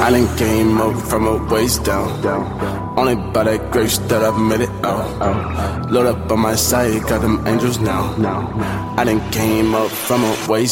I done came up from a waist down. Only by that grace that I've made it out. Load up on my side, got them angels now. I done came up from a waist